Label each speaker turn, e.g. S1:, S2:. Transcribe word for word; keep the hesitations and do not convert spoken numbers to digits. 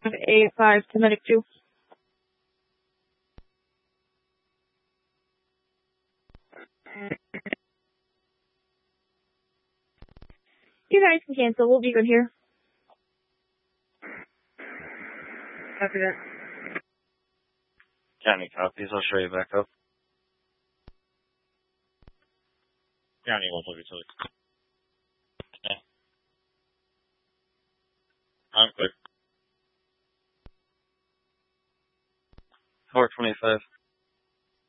S1: eight five to medic two. You guys can cancel. We'll be good here.
S2: Copy that.
S3: County copies. I'll show you back up. County one thirty-two. Okay. I'm clear. four twenty-five.